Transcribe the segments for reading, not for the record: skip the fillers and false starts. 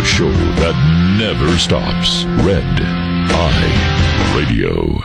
show that never stops. Red Eye Radio.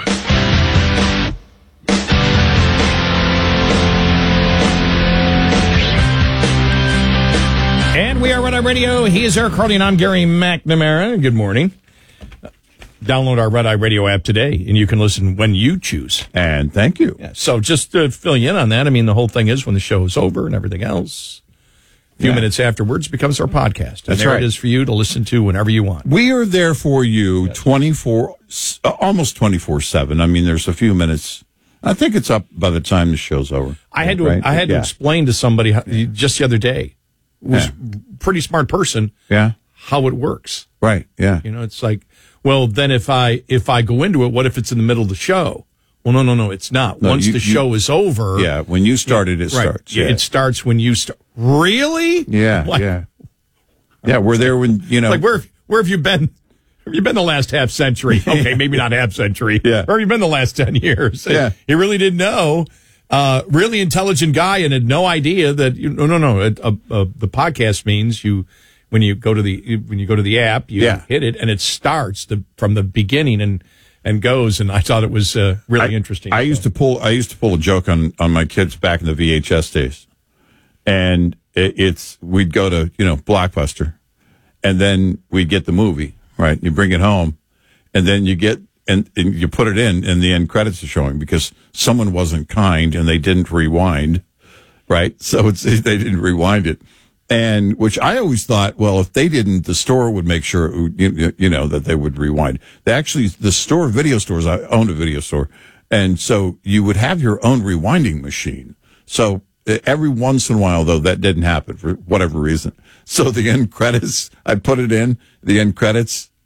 And we are Red Eye Radio. He is Eric Harley, and I'm Gary McNamara. Good morning. Download our Red Eye Radio app today, and you can listen when you choose. And thank you. Yeah, so just to fill you in on that, I mean, the whole thing is when the show is over and everything else, a few minutes afterwards becomes our podcast. And That's there right. it is for you to listen to whenever you want. We are there for you almost 24/7. I mean, there's a few minutes. I think it's up by the time the show's over. I had to explain to somebody just the other day, who was a pretty smart person, how it works. Right, yeah. You know, it's like, well, then if I go into it, what if it's in the middle of the show? Well, no, it's not. Once the show is over. Yeah, when you started, it starts. Yeah. It starts when you start. Really? Yeah, Yeah, we're there when, you know. Like, where have you been? Have you been the last half century? Okay, maybe not half century. Yeah. Where have you been the last 10 years? Yeah. He really didn't know. Really intelligent guy and had no idea that, the podcast means when you go to the app, you hit it and it starts from the beginning and goes. And I thought it was really interesting. I used to pull a joke on my kids back in the VHS days, and we'd go to Blockbuster, and then we'd get the movie, right? You bring it home, and then you get and you put it in, and the end credits are showing because someone wasn't kind and they didn't rewind, right? So they didn't rewind it. And which I always thought, well, if they didn't, the store would make sure, that they would rewind. Video stores, I owned a video store. And so you would have your own rewinding machine. So every once in a while, though, that didn't happen for whatever reason. So the end credits, I'd put it in, the end credits,